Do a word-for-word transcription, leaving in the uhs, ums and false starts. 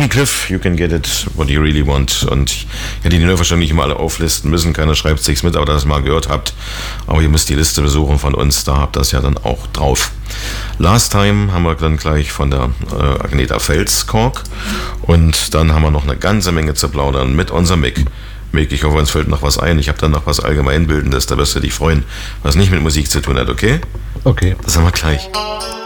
Jimmy Cliff, You Can Get It, What You Really Want. Und ich hätte die wahrscheinlich immer alle auflisten müssen. Keiner schreibt sich's mit, aber dass ihr es mal gehört habt. Aber ihr müsst die Liste besuchen von uns, da habt ihr es ja dann auch drauf. Last Time haben wir dann gleich von der äh, Agneta Felskork. Und dann haben wir noch eine ganze Menge zu plaudern mit unserem Mick. Mick, ich hoffe, uns fällt noch was ein. Ich habe dann noch was Allgemeinbildendes, da wirst du dich freuen, was nicht mit Musik zu tun hat, okay? Okay. Das haben wir gleich.